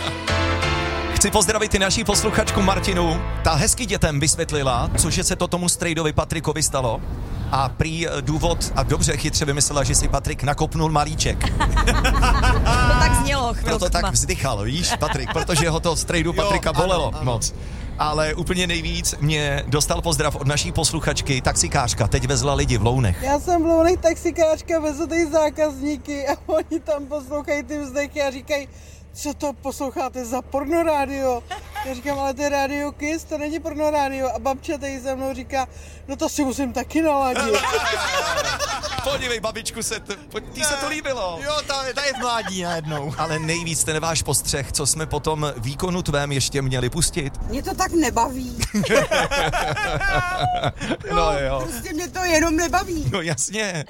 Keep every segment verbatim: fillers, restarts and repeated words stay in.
Chci pozdravit i naší posluchačku Martinu. Ta hezky dětem vysvětlila, cože se to tomu strejdovi Patrikovi stalo. A prý důvod, a dobře chytře vymyslela, že si Patrik nakopnul malíček. To tak znělo. Proto tak vzdychal, víš, Patrik, protože ho to strejdu Patrika bolelo ano, ano. moc. Ale úplně nejvíc mě dostal pozdrav od naší posluchačky, taxikářka, teď vezla lidi v Lounech. Já jsem v Lounech taxikářka, vezu ty zákazníky a oni tam poslouchají ty vzdechy a říkají, co to posloucháte za pornorádio? Já říkám, ale to je Radio Kiss, to není pornorádio. A babča tady za mnou říká, no to si musím taky naladit. Podívej, babičku, se t- tí se to líbilo. Jo, ta, ta je v mládí najednou. Ale nejvíc ten váš postřeh, co jsme potom výkonu tvém ještě měli pustit. Mě to tak nebaví. No jo. Prostě mě to jenom nebaví. No jasně.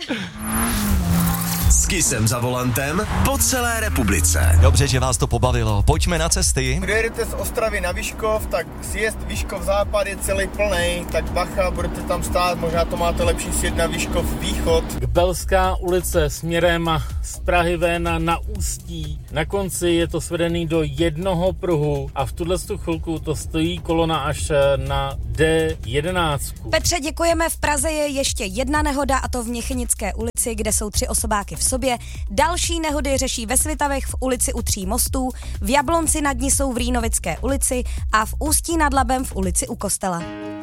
S Kissem za volantem po celé republice. Dobře, že vás to pobavilo. Pojďme na cesty. Když jedete z Ostravy na Vyškov, tak sjezd Vyškov západ je celý plnej, tak bacha, budete tam stát, možná to máte lepší sjet na Vyškov východ. Kbelská ulice směrem z Prahy ven na Ústí. Na konci je to svedený do jednoho pruhu a v tuhle chvilku to stojí kolona až na D jedenáct. Petře, děkujeme. V Praze je ještě jedna nehoda, a to v Měchenické ulici, kde jsou tři osobáky v sobě. Další nehody řeší ve Svitavech v ulici u Tří mostů, v Jablonci nad ní jsou v Rýnovické ulici a v Ústí nad Labem v ulici u kostela.